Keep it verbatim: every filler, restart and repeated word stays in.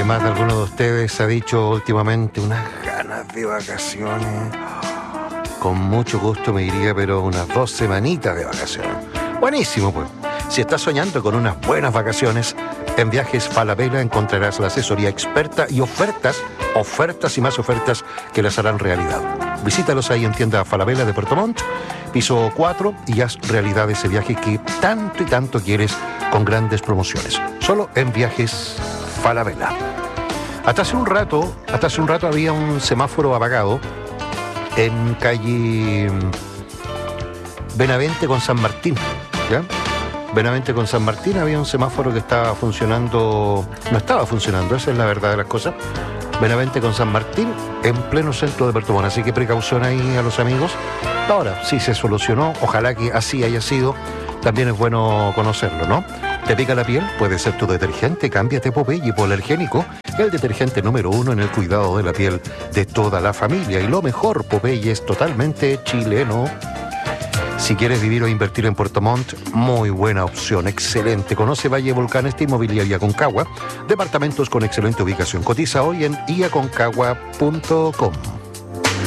que más de alguno de ustedes ha dicho últimamente unas ganas de vacaciones. Con mucho gusto me iría, pero unas dos semanitas de vacaciones. Buenísimo, pues. Si estás soñando con unas buenas vacaciones, en Viajes Falabella encontrarás la asesoría experta y ofertas, ofertas y más ofertas que las harán realidad. Visítalos ahí en tienda Falabella de Puerto Montt, piso cuatro, y haz realidad ese viaje que tanto y tanto quieres con grandes promociones. Solo en Viajes Falabella. Hasta hace un rato, hasta hace un rato había un semáforo apagado en calle Benavente con San Martín, ¿ya? Benavente con San Martín había un semáforo que estaba funcionando, no estaba funcionando, esa es la verdad de las cosas. Benavente con San Martín en pleno centro de Puerto Montt, así que precaución ahí a los amigos. Ahora, sí se solucionó, ojalá que así haya sido, también es bueno conocerlo, ¿no? ¿Te pica la piel? Puede ser tu detergente, cámbiate Popeye hipoalergénico, el detergente número uno en el cuidado de la piel de toda la familia. Y lo mejor, Popeye es totalmente chileno. Si quieres vivir o invertir en Puerto Montt, muy buena opción, excelente. Conoce Valle Volcán, esta inmobiliaria Aconcagua, departamentos con excelente ubicación. Cotiza hoy en i aconcagua punto com.